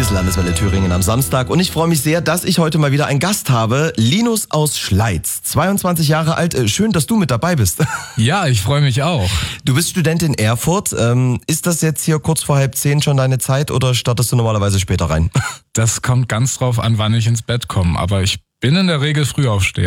Hier ist Landeswelle Thüringen am Samstag und ich freue mich sehr, dass ich heute mal wieder einen Gast habe. Linus aus Schleiz, 22 Jahre alt. Schön, dass du mit dabei bist. Ja, ich freue mich auch. Du bist Student in Erfurt. Ist das jetzt hier kurz vor 9:30 schon deine Zeit oder startest du normalerweise später rein? Das kommt ganz drauf an, wann ich ins Bett komme, aber ich bin in der Regel Frühaufsteher.